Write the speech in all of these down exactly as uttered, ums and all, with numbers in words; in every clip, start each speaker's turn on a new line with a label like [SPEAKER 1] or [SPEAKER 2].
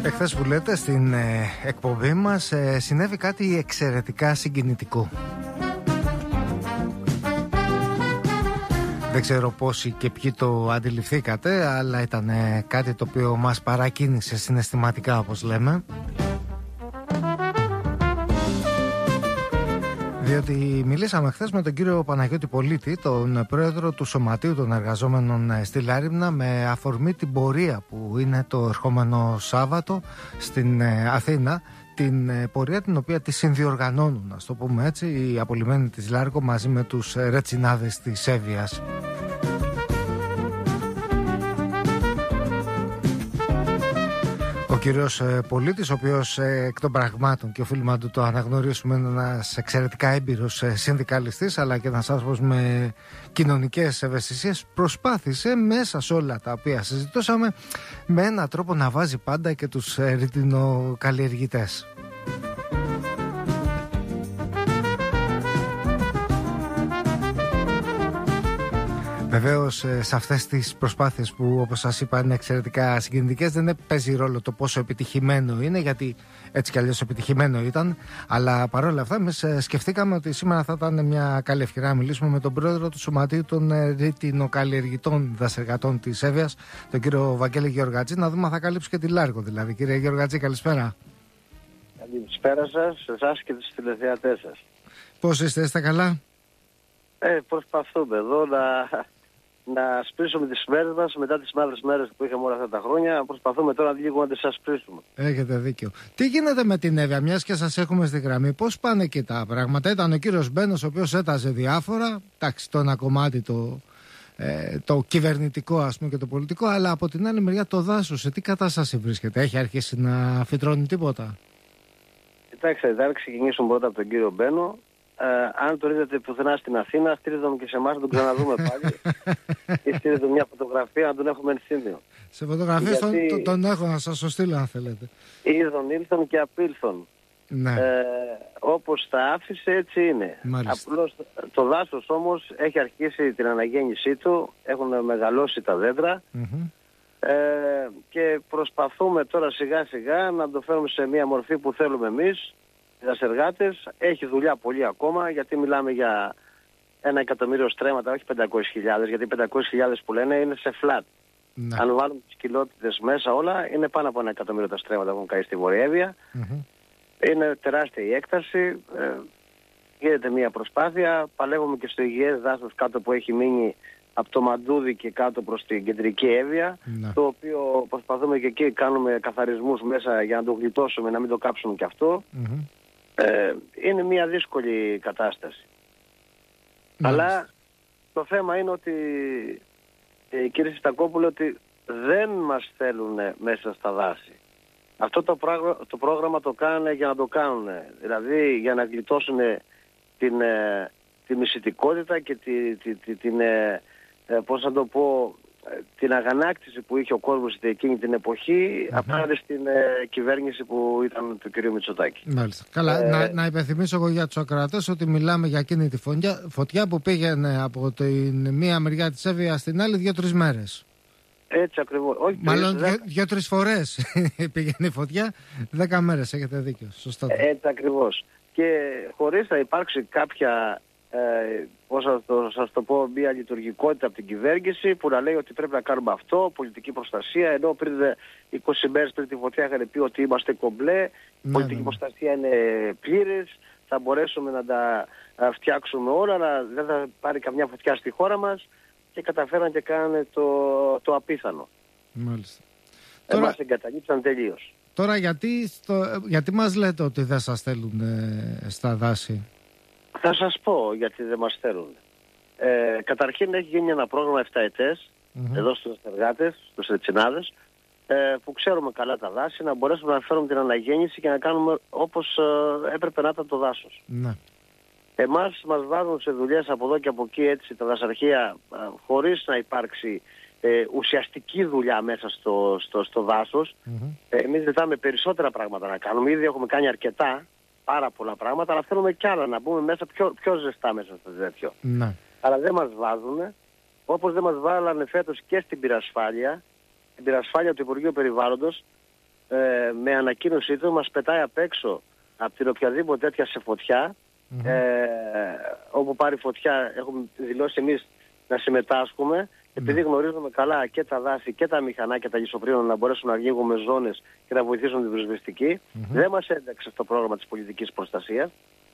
[SPEAKER 1] Εχθές που λέτε στην ε, εκπομπή μας ε, συνέβη κάτι εξαιρετικά συγκινητικό. Δεν ξέρω πόσοι και ποιοι το αντιληφθήκατε, αλλά ήταν ε, κάτι το οποίο μας παρακίνησε συναισθηματικά, όπως λέμε. Διότι μιλήσαμε χθες με τον κύριο Παναγιώτη Πολίτη, τον πρόεδρο του Σωματείου των Εργαζόμενων στη Λάριμπνα, με αφορμή την πορεία που είναι το ερχόμενο Σάββατο στην Αθήνα, την πορεία την οποία τη συνδιοργανώνουν, ας το πούμε έτσι, οι απολυμμένοι της Λάρκο μαζί με τους ρετσινάδες της Εύβοιας. Ο κύριος Πολίτης, ο οποίος εκ των πραγμάτων και οφείλουμε να του το αναγνωρίσουμε, είναι ένας εξαιρετικά έμπειρος συνδικαλιστής, αλλά και ένας άνθρωπος με κοινωνικές ευαισθησίες, προσπάθησε μέσα σε όλα τα οποία συζητούσαμε με έναν τρόπο να βάζει πάντα και τους ρητινοκαλλιεργητές. Βεβαίως, σε αυτές τις προσπάθειες που, όπως σας είπα, είναι εξαιρετικά συγκινητικές, δεν παίζει ρόλο το πόσο επιτυχημένο είναι, γιατί έτσι κι αλλιώς επιτυχημένο ήταν. Αλλά παρόλα αυτά, εμείς σκεφτήκαμε ότι σήμερα θα ήταν μια καλή ευκαιρία να μιλήσουμε με τον πρόεδρο του Σωματείου των Ρητινοκαλλιεργητών Δασεργατών της Εύβοιας, τον κύριο Βαγγέλη Γεωργατζή, να δούμε αν θα καλύψει και τη Λάρκο. Δηλαδή, κύριε Γεωργατζή, καλησπέρα.
[SPEAKER 2] Καλησπέρα σας, εσάς και τους τηλεθεατές σας.
[SPEAKER 1] Πώς είστε, είστε καλά?
[SPEAKER 2] Ε, προσπαθούμε εδώ να. να σπρίσουμε τις μέρες μας μετά τις μαύρες μέρες που είχαμε όλα αυτά τα χρόνια. Προσπαθούμε τώρα λίγο να τις ασπρίσουμε.
[SPEAKER 1] Έχετε δίκιο. Τι γίνεται με την Εύβοια, μιας και σας έχουμε στη γραμμή? Πώς πάνε εκεί τα πράγματα? Ήταν ο κύριος Μπένος, ο οποίος έταζε διάφορα. Εντάξει, το ένα κομμάτι το, ε, το κυβερνητικό, ας πούμε, και το πολιτικό. Αλλά από την άλλη μεριά το δάσος, σε τι κατάσταση βρίσκεται? Έχει αρχίσει να φυτρώνει τίποτα?
[SPEAKER 2] Κοιτάξτε, θα ξεκινήσουμε πρώτα από τον κύριο Μπένο. Ε, αν το είδατε πουθενά στην Αθήνα, στείλτε μου και σε εμάς να τον ξαναδούμε πάλι. Ή στείλτε μια φωτογραφία να τον έχουμε ενθύμιο.
[SPEAKER 1] Σε φωτογραφίες γιατί... τον, τον έχω, να σας το στείλω αν θέλετε.
[SPEAKER 2] Είδον, ήλθον και απήλθον.
[SPEAKER 1] Ναι.
[SPEAKER 2] Ε, όπως τα άφησε, έτσι είναι. Απλώς, το δάσος όμως έχει αρχίσει την αναγέννησή του, έχουν μεγαλώσει τα δέντρα. Mm-hmm. Ε, και προσπαθούμε τώρα σιγά σιγά να το φέρουμε σε μια μορφή που θέλουμε εμείς. Δασεργάτες, έχει δουλειά πολύ ακόμα, γιατί μιλάμε για ένα εκατομμύριο στρέμματα, όχι πεντακόσιες χιλιάδες, γιατί πεντακόσιες χιλιάδες που λένε είναι σε φλατ. Ναι. Αν βάλουμε τις κοιλότητες μέσα όλα, είναι πάνω από ένα εκατομμύριο τα στρέμματα που έχουν καεί στη Βόρεια Εύβοια. Mm-hmm. Είναι τεράστια η έκταση, ε, γίνεται μια προσπάθεια, παλεύουμε και στο υγιές δάσος κάτω που έχει μείνει από το Μαντούδι και κάτω προς την κεντρική Εύβοια, ναι. Το οποίο προσπαθούμε και εκεί, κάνουμε καθαρισμούς μέσα για να το γλιτώσουμε, να μην το κάψουμε και αυτό. Mm-hmm. Ε, είναι μια δύσκολη κατάσταση. Mm. Αλλά το θέμα είναι ότι, ε, κύριε Σιστακόπουλε, ότι δεν μας θέλουν μέσα στα δάση. Αυτό το, πράγμα, το πρόγραμμα το κάνουν για να το κάνουν. Δηλαδή για να γλιτώσουν την, ε, τη μισητικότητα και τη, τη, τη, την, ε, ε, πώς να το πω, την αγανάκτηση που είχε ο κόσμος εκείνη την εποχή mm-hmm. απέναντι στην ε, κυβέρνηση που ήταν του κ. Μητσοτάκη. Μάλιστα.
[SPEAKER 1] Καλά, ε, να, να υπενθυμίσω εγώ για τους ακροατές ότι μιλάμε για εκείνη τη φωτιά, φωτιά που πήγαινε από την μία μεριά της Εύβοιας στην άλλη δύο-τρεις μέρες.
[SPEAKER 2] Έτσι ακριβώς. Όχι,
[SPEAKER 1] Μάλλον δύο, δύο-τρεις φορές πήγαινε η φωτιά, δέκα μέρες, έχετε δίκιο. Σωστά.
[SPEAKER 2] Έτσι ακριβώς. Και χωρίς να υπάρξει κάποια... Ε, πώς θα το, σας το πω, μια λειτουργικότητα από την κυβέρνηση που να λέει ότι πρέπει να κάνουμε αυτό, πολιτική προστασία, ενώ πριν είκοσι μέρες πριν τη φωτιά είχαν πει ότι είμαστε κομπλέ, ναι, πολιτική ναι. προστασία είναι πλήρης, θα μπορέσουμε να τα φτιάξουμε όλα, αλλά δεν θα πάρει καμιά φωτιά στη χώρα μας, και καταφέραν και κάνανε το, το απίθανο.
[SPEAKER 1] Μάλιστα.
[SPEAKER 2] Εμάς τώρα... εγκαταλείψαν τελείως.
[SPEAKER 1] Τώρα γιατί, στο, γιατί μας λέτε ότι δεν σας θέλουν ε, στα δάση?
[SPEAKER 2] Θα σας πω γιατί δεν μας θέλουν. Ε, καταρχήν έχει γίνει ένα πρόγραμμα εφτά ετές mm-hmm. εδώ στους εργάτες, στους ρετσινάδες, ε, που ξέρουμε καλά τα δάση, να μπορέσουμε να φέρουμε την αναγέννηση και να κάνουμε όπως ε, έπρεπε να ήταν το δάσος. Mm-hmm. Εμάς μας βάζουν σε δουλειές από εδώ και από εκεί, έτσι, τα δασαρχεία, ε, χωρίς να υπάρξει ε, ουσιαστική δουλειά μέσα στο, στο, στο δάσος. Mm-hmm. Ε, εμείς ζητάμε περισσότερα πράγματα να κάνουμε, ήδη έχουμε κάνει αρκετά, πάρα πολλά πράγματα, αλλά θέλουμε κι άλλα να μπούμε μέσα πιο, πιο ζεστά μέσα στο τέτοιο. Ναι. Αλλά δεν μας βάζουν, όπως δεν μας βάλανε φέτος και στην πυρασφάλεια, την πυρασφάλεια του Υπουργείου Περιβάλλοντος, ε, με ανακοίνωσή του μας πετάει απ' έξω από την οποιαδήποτε τέτοια σε φωτιά, mm-hmm. ε, όπου πάρει φωτιά έχουμε δηλώσει εμείς να συμμετάσχουμε, mm-hmm. επειδή γνωρίζουμε καλά και τα δάση και τα μηχανάκια, τα λησοπρίωνα να μπορέσουν να ανοίγουμε ζώνες και να βοηθήσουν την πυροσβεστική. Mm-hmm. Δεν μας ένταξε στο πρόγραμμα της πολιτικής προστασίας.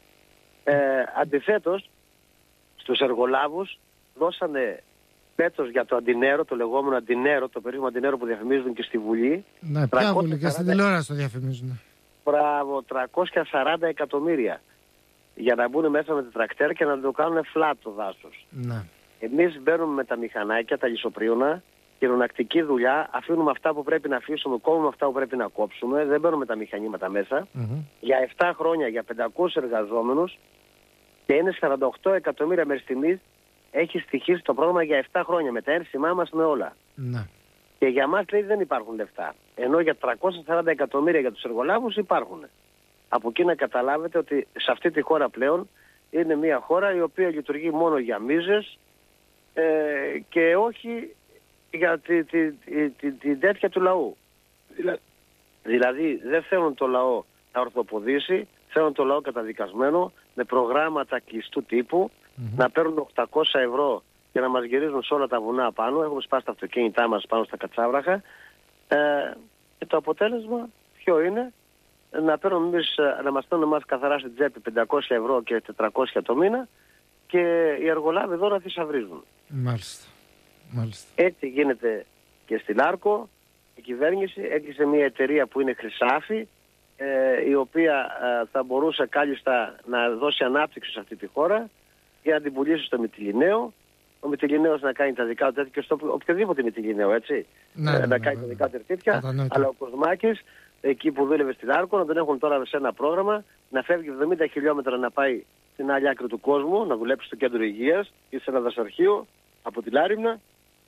[SPEAKER 2] Ε, αντιθέτως, στους εργολάβους δώσανε πέτος για το αντινέρο, το λεγόμενο αντινέρο, το περίφημο αντινέρο που διαφημίζουν και στη Βουλή.
[SPEAKER 1] Ναι, ποια Βουλή, και στην τηλεόραση το διαφημίζουν.
[SPEAKER 2] Μπράβο, τριακόσια σαράντα εκατομμύρια για να μπουν μέσα με τα τρακτέρ και να το κάνουν flat το δάσος.
[SPEAKER 1] Ναι.
[SPEAKER 2] Εμείς μπαίνουμε με τα μηχανάκια, τα λησοπρίωνα, χειρονακτική δουλειά, αφήνουμε αυτά που πρέπει να αφήσουμε, κόβουμε αυτά που πρέπει να κόψουμε, δεν μπαίνουμε τα μηχανήματα μέσα. Mm-hmm. Για επτά χρόνια, για πεντακόσιους εργαζόμενους και είναι σαράντα οκτώ εκατομμύρια μέχρι στιγμής. Έχει στοιχήσει το πρόγραμμα για επτά χρόνια με τα ένσημά μας με όλα.
[SPEAKER 1] Ναι.
[SPEAKER 2] Και για μας λέει δεν υπάρχουν λεφτά. Ενώ για τριακόσια σαράντα εκατομμύρια για τους εργολάβους υπάρχουν. Από εκεί να καταλάβετε ότι σε αυτή τη χώρα πλέον είναι μια χώρα η οποία λειτουργεί μόνο για μίζες ε, και όχι για την τη, τη, τη, τη τέτοια του λαού. Δηλα, δηλαδή δεν θέλουν το λαό να ορθοποδήσει, θέλουν το λαό καταδικασμένο με προγράμματα κλειστού τύπου, mm-hmm. να παίρνουν οκτακόσια ευρώ και να μας γυρίζουν σε όλα τα βουνά πάνω. Έχουμε σπάσει τα αυτοκίνητά μας πάνω στα κατσάβραχα. Ε, και το αποτέλεσμα ποιο είναι? Να, παίρνουν εμείς, να μας παίρνουν εμάς καθαρά στην τσέπη πεντακόσια ευρώ και τετρακόσια το μήνα και οι εργολάβοι εδώ να θησαυρίζουν.
[SPEAKER 1] Μάλιστα. Μάλιστα.
[SPEAKER 2] Έτσι γίνεται και στην Άρκο. Η κυβέρνηση έκλεισε μια εταιρεία που είναι Χρυσάφι, ε, η οποία ε, θα μπορούσε κάλλιστα να δώσει ανάπτυξη σε αυτή τη χώρα για να την πουλήσει στο Μυτιληναίο. Ο Μυτιληναίος να κάνει τα δικά του τέτοια και στο οποιοδήποτε Μυτιληναίο, έτσι.
[SPEAKER 1] Ναι, ναι, ναι,
[SPEAKER 2] να κάνει
[SPEAKER 1] ναι,
[SPEAKER 2] τα
[SPEAKER 1] ναι.
[SPEAKER 2] δικά του ερτήτια. Αλλά ο Κοσμάκης, εκεί που δούλευε στην Άρκο, να τον έχουν τώρα σε ένα πρόγραμμα να φεύγει εβδομήντα χιλιόμετρα να πάει στην άλλη άκρη του κόσμου, να δουλέψει στο κέντρο υγείας ή σε ένα δασαρχείο από τη Λάριμνα,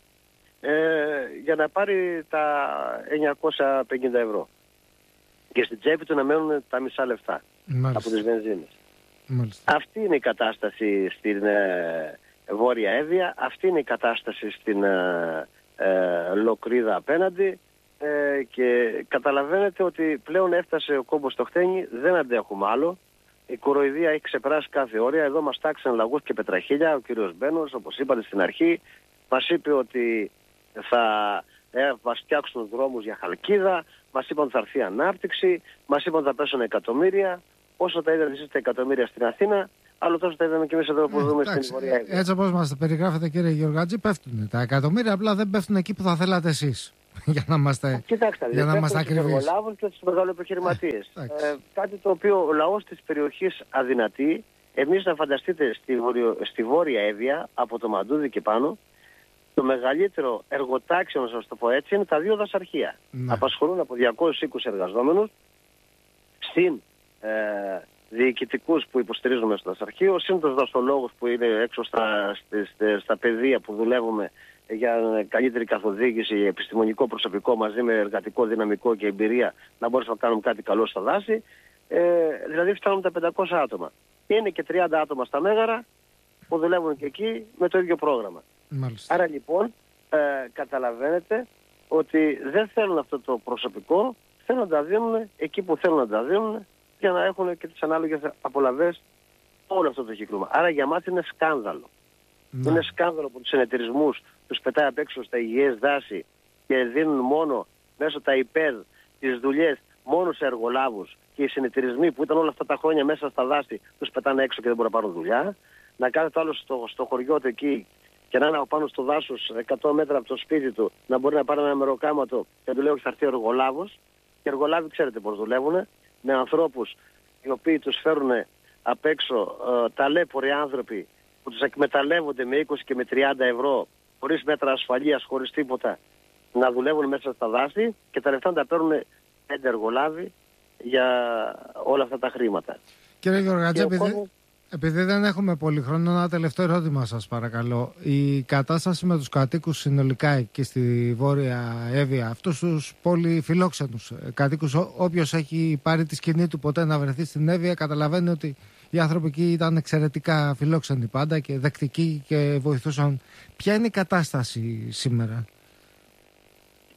[SPEAKER 2] ε, για να πάρει τα εννιακόσια πενήντα ευρώ. Και στην τσέπη του να μένουν τα μισά λεφτά. Μάλιστα. Από τις βενζίνες. Μάλιστα. Αυτή είναι η κατάσταση στην ε, Βόρεια Εύβοια, αυτή είναι η κατάσταση στην ε, ε, Λοκρίδα απέναντι ε, και καταλαβαίνετε ότι πλέον έφτασε ο κόμπος στο χτένι, δεν αντέχουμε άλλο. Η κοροϊδία έχει ξεπεράσει κάθε όρια. Εδώ μας τάξαν λαγούς και πετραχίλια. Ο κύριος Μπένος, όπως είπατε στην αρχή, μας είπε ότι θα ε, μας φτιάξουν δρόμους για Χαλκίδα, μας είπαν ότι θα έρθει ανάπτυξη, μας είπαν ότι θα πέσουν εκατομμύρια. Όσο τα είδατε εσείς τα εκατομμύρια στην Αθήνα, άλλο τόσο τα είδαμε και εμείς εδώ που ε, δούμε στην Βορεια Εύβοια.
[SPEAKER 1] Έτσι όπως μας τα περιγράφετε, κύριε Γεωργάτζη, πέφτουν τα εκατομμύρια, απλά δεν πέφτουν εκεί που θα θέλατε εσείς. Για να είμαστε,
[SPEAKER 2] Κοιτάξτε,
[SPEAKER 1] για να είμαστε ακριβείς.
[SPEAKER 2] Στους εργολάβους και στους μεγαλοεπιχειρηματίες. Ε, ε, κάτι το οποίο ο λαός της περιοχής αδυνατεί. Εμείς να φανταστείτε στη, βορειο, στη Βόρεια Εύβοια, από το Μαντούδι και πάνω, το μεγαλύτερο εργοτάξιο, να σας το πω έτσι, είναι τα δύο δασαρχεία. Ναι. Απασχολούν από διακόσιους είκοσι εργαζόμενους, συν ε, διοικητικούς που υποστηρίζουμε στο δασαρχείο, συν τους δασολόγους που είναι έξω στα, στα, στα πεδία που δουλεύουμε για καλύτερη καθοδήγηση, επιστημονικό προσωπικό μαζί με εργατικό δυναμικό και εμπειρία να μπορέσουμε να κάνουμε κάτι καλό στα δάση. Ε, δηλαδή φτάνουν τα πεντακόσια άτομα. Και είναι και τριάντα άτομα στα Μέγαρα που δουλεύουν και εκεί με το ίδιο πρόγραμμα.
[SPEAKER 1] Μάλιστα.
[SPEAKER 2] Άρα λοιπόν ε, καταλαβαίνετε ότι δεν θέλουν αυτό το προσωπικό, θέλουν να τα δίνουν εκεί που θέλουν να τα δίνουν για να έχουν και τις ανάλογες απολαβές όλο αυτό το κύκλωμα. Άρα για μας είναι σκάνδαλο. Ναι. Είναι σκάνδαλο που τους συνεταιρισμούς τους πετάει απ' έξω στα υγιές δάση και δίνουν μόνο μέσω τα ΙΠΕΔ τις δουλειές μόνο σε εργολάβους και οι συνεταιρισμοί που ήταν όλα αυτά τα χρόνια μέσα στα δάση τους πετάνε έξω και δεν μπορούν να πάρουν δουλειά. Να κάνει το άλλο στο, στο χωριό του εκεί και να είναι από πάνω στο δάσος εκατό μέτρα από το σπίτι του να μπορεί να πάρει ένα μεροκάματο και του λέει ότι θα έρθει ο εργολάβος. Και οι εργολάβοι ξέρετε πώς δουλεύουν, με ανθρώπους οι οποίοι τους φέρουν απ' έξω ε, ταλέποροι άνθρωποι που τους εκμεταλλεύονται με είκοσι και με τριάντα ευρώ χωρίς μέτρα ασφαλείας, χωρίς τίποτα, να δουλεύουν μέσα στα δάση και τα λεφτά να τα παίρνουν πέντε εργολάβοι για όλα αυτά τα χρήματα.
[SPEAKER 1] Κύριε Γεωργάτζη, επειδή, κόσμος... επειδή δεν έχουμε πολύ χρόνο, ένα τελευταίο ερώτημα σας παρακαλώ. Η κατάσταση με τους κατοίκους συνολικά εκεί στη Βόρεια Εύβοια, αυτούς τους πολύ φιλόξενους κατοίκους, όποιος έχει πάρει τη σκηνή του ποτέ να βρεθεί στην Εύβοια, καταλαβαίνει ότι οι άνθρωποι εκεί ήταν εξαιρετικά φιλόξενοι πάντα και δεκτικοί και βοηθούσαν. Ποια είναι η κατάσταση σήμερα?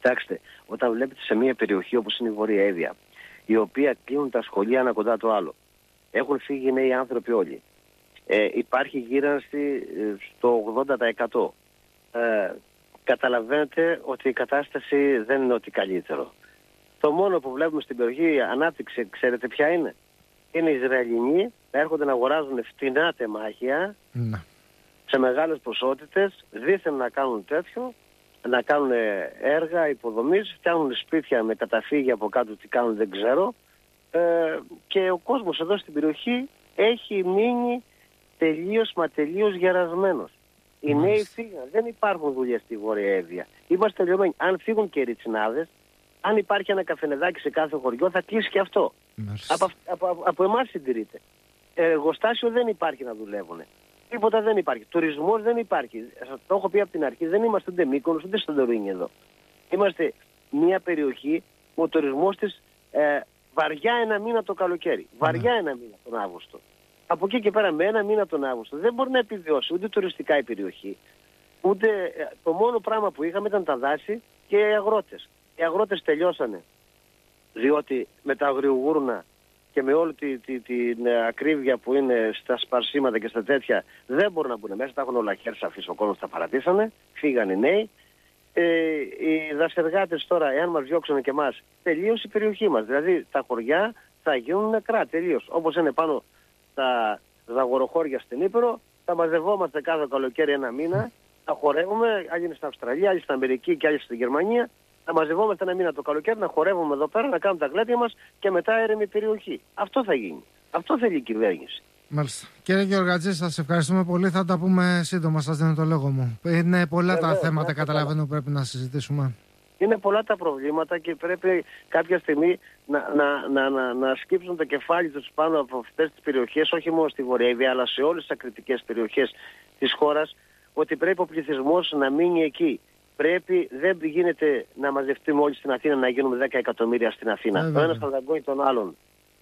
[SPEAKER 2] Κοιτάξτε, όταν βλέπετε σε μια περιοχή όπως είναι η Βόρεια Εύβοια, η οποία κλείνουν τα σχολεία ένα κοντά το άλλο, έχουν φύγει νέοι άνθρωποι όλοι, ε, υπάρχει γύρανση στο ογδόντα τοις εκατό. Ε, καταλαβαίνετε ότι η κατάσταση δεν είναι ότι καλύτερο. Το μόνο που βλέπουμε στην περιοχή ανάπτυξη, ξέρετε ποια είναι? Είναι οι Ισραηλινοί, έρχονται να αγοράζουν φτηνά τεμάχια mm. σε μεγάλες ποσότητες, δήθεν να κάνουν τέτοιο, να κάνουν έργα υποδομής, φτιάχνουν σπίτια με καταφύγια από κάτω, τι κάνουν δεν ξέρω, ε, και ο κόσμος εδώ στην περιοχή έχει μείνει τελείως μα τελείως γερασμένος. Οι νέοι φύγαν, δεν υπάρχουν δουλειές στη Βόρεια Εύβοια. Είμαστε τελειωμένοι. Αν φύγουν και οι ριτσινάδες, αν υπάρχει ένα καφενεδάκι σε κάθε χωριό, θα κλείσει και αυτό. Από, από, από, από εμάς συντηρείται. Εργοστάσιο δεν υπάρχει να δουλεύουν. Τίποτα δεν υπάρχει. Τουρισμός δεν υπάρχει. Σας το έχω πει από την αρχή, δεν είμαστε ούτε Μύκονος ούτε Σαντορίνη εδώ. Είμαστε μια περιοχή που ο τουρισμός της ε, βαριά ένα μήνα το καλοκαίρι. Βαριά mm. ένα μήνα τον Αύγουστο. Από εκεί και πέρα με ένα μήνα τον Αύγουστο δεν μπορεί να επιβιώσει ούτε τουριστικά η περιοχή. Ούτε, το μόνο πράγμα που είχαμε ήταν τα δάση και οι αγρότες. Οι αγρότες τελειώσανε. Διότι με τα αγριογούρνα και με όλη τη, τη, την ακρίβεια που είναι στα σπαρσίματα και στα τέτοια δεν μπορούν να μπουν μέσα. Τα έχουν όλα χέρια αφήσει, ο κόσμος τα παρατήσανε. Φύγανε οι νέοι. Ε, οι δασεργάτες τώρα, εάν μας διώξουν και εμάς, τελείωσε η περιοχή μας. Δηλαδή τα χωριά θα γίνουν νεκρά τελείως. Όπως είναι πάνω τα δαγοροχώρια στην Ήπειρο, θα μαζευόμαστε κάθε καλοκαίρι ένα μήνα, θα χορεύουμε, άλλοι είναι στην Αυστραλία, άλλοι στην Αμερική και άλλοι στην Γερμανία. Θα μαζευόμαστε ένα μήνα το καλοκαίρι, να χορεύουμε εδώ πέρα, να κάνουμε τα γλέντια μας και μετά έρημη περιοχή. Αυτό θα γίνει. Αυτό θέλει η κυβέρνηση.
[SPEAKER 1] Μάλιστα. Κύριε Γεωργατζή, σας ευχαριστούμε πολύ. Θα τα πούμε σύντομα. Σας δίνω το λόγο μου. Είναι πολλά ε, τα βέβαια, θέματα, ναι, καταλαβαίνω, που πρέπει να συζητήσουμε. Είναι πολλά τα προβλήματα και πρέπει κάποια στιγμή να, να, να, να, να σκύψουν το κεφάλι τους πάνω από αυτές τις περιοχές, όχι μόνο στη Βόρεια Εύβοια, αλλά σε όλες τις ακριτικές περιοχές της χώρας, ότι πρέπει ο πληθυσμός να μείνει εκεί. Πρέπει, δεν γίνεται να μαζευτούμε όλοι στην Αθήνα, να γίνουμε δέκα εκατομμύρια στην Αθήνα. Ε, ο ένας θα δαγκώνει τον άλλον.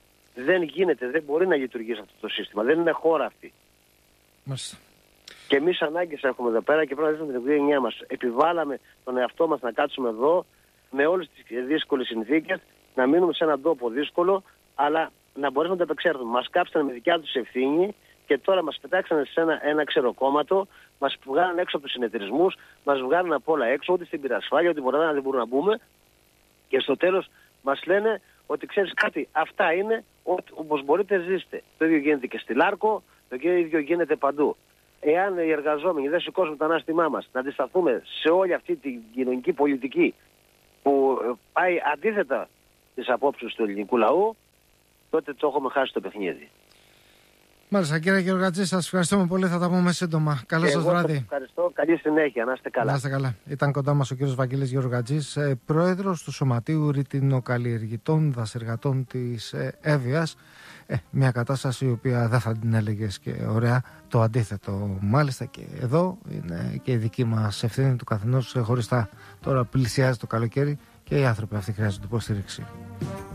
[SPEAKER 1] Δεν γίνεται, δεν μπορεί να λειτουργήσει αυτό το σύστημα. Δεν είναι χώρα αυτή. Μάλιστα. Και εμείς ανάγκες έχουμε εδώ πέρα και πρέπει να ζήσουμε την οικογένειά μας. Επιβάλαμε τον εαυτό μας να κάτσουμε εδώ με όλες τις δύσκολες συνθήκες, να μείνουμε σε έναν τόπο δύσκολο, αλλά να μπορέσουμε να τα επεξέλθουμε. Μας κάψανε με δικιά τους ευθύνη και τώρα μας πετάξανε σε ένα, ένα ξεροκόμματο, μας βγάλανε έξω από τους συνεταιρισμούς, μας βγάλανε από όλα έξω, ούτε στην πυρασφάλεια, ότι μπορεί να δεν μπορούμε να μπούμε. Και στο τέλος μας λένε ότι ξέρεις κάτι, αυτά είναι, όπως μπορείτε ζήστε. Το ίδιο γίνεται και στη Λάρκο, το ίδιο γίνεται παντού. Εάν οι εργαζόμενοι δεν σηκώσουν το ανάστημά μας, να αντισταθούμε σε όλη αυτή την κοινωνική πολιτική που πάει αντίθετα τις απόψεις του ελληνικού λαού, τότε το έχουμε χάσει το παιχνίδι. Μάλιστα, κύριε Γεωργατζή, σας ευχαριστούμε πολύ. Θα τα πούμε σύντομα. Καλό σας βράδυ.
[SPEAKER 2] Ευχαριστώ. Καλή συνέχεια. Να είστε καλά.
[SPEAKER 1] Να είστε καλά. Ήταν κοντά μας ο κύριος Βαγγέλης Γεωργατζής, πρόεδρος του Σωματείου Ρητινοκαλλιεργητών Δασεργατών της Εύβοιας. Ε, μια κατάσταση η οποία δεν θα την έλεγες και ωραία. Το αντίθετο, μάλιστα, και εδώ είναι και η δική μας ευθύνη του καθενός χωριστά. Τώρα πλησιάζει το καλοκαίρι και οι άνθρωποι αυτοί χρειάζονται υποστήριξη.